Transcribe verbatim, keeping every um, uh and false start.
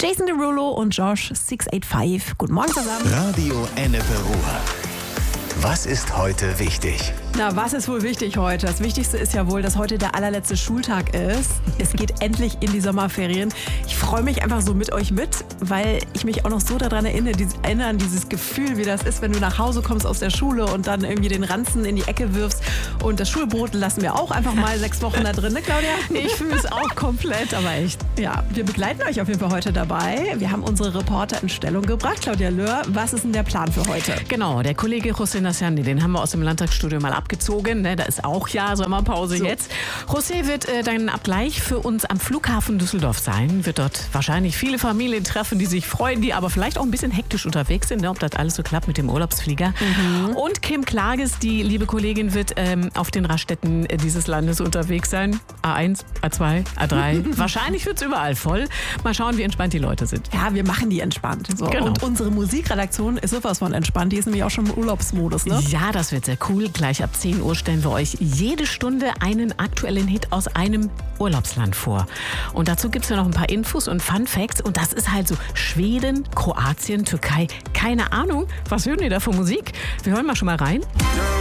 Jason Derulo und Josh sechs acht fünf. Guten Morgen zusammen. Radio Ennepe Ruhr. Was ist heute wichtig? Na, was ist wohl wichtig heute? Das Wichtigste ist ja wohl, dass heute der allerletzte Schultag ist. Es geht endlich in die Sommerferien. Ich freue mich einfach so mit euch mit, weil ich mich auch noch so daran erinnere, dieses, erinnern, dieses Gefühl, wie das ist, wenn du nach Hause kommst aus der Schule und dann irgendwie den Ranzen in die Ecke wirfst. Und das Schulbrot lassen wir auch einfach mal sechs Wochen da drin, ne, Claudia? Ich fühle es auch komplett, aber echt. Ja, wir begleiten euch auf jeden Fall heute dabei. Wir haben unsere Reporter in Stellung gebracht. Claudia Löhr, was ist denn der Plan für heute? Genau, der Kollege José Nassiani, den haben wir aus dem Landtagsstudio mal abgezogen. Ne, da ist auch ja Sommerpause so. Jetzt. José wird äh, dann ab gleich für uns am Flughafen Düsseldorf sein. Wird dort wahrscheinlich viele Familien treffen, die sich freuen, die aber vielleicht auch ein bisschen hektisch unterwegs sind, ne, ob das alles so klappt mit dem Urlaubsflieger. Mhm. Und Kim Klages, die liebe Kollegin, wird ähm, auf den Raststätten dieses Landes unterwegs sein. A eins, A zwei, A drei. Wahrscheinlich wird es überall voll. Mal schauen, wie entspannt die Leute sind. Ja, wir machen die entspannt. So. Genau. Und unsere Musikredaktion ist sowas von entspannt. Die ist nämlich auch schon im Urlaubsmodus, ne? Ja, das wird sehr cool. Gleich ab zehn Uhr stellen wir euch jede Stunde einen aktuellen Hit aus einem Urlaubsland vor. Und dazu gibt es ja noch ein paar Infos und Fun Facts. Und das ist halt so Schweden, Kroatien, Türkei. Keine Ahnung, was hören wir da für Musik? Wir hören mal schon mal rein.